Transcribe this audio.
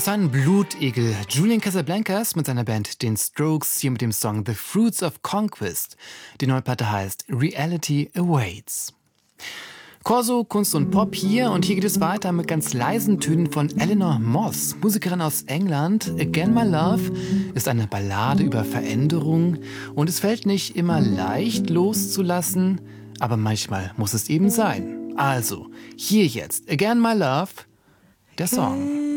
Das war ein Blutegel. Julian Casablancas mit seiner Band den Strokes, hier mit dem Song The Fruits of Conquest. Die neue Platte heißt Reality Awaits. Corso, Kunst und Pop hier, und hier geht es weiter mit ganz leisen Tönen von Eleanor Moss, Musikerin aus England. Again My Love ist eine Ballade über Veränderung und es fällt nicht immer leicht loszulassen, aber manchmal muss es eben sein. Also, hier jetzt Again My Love, der Song.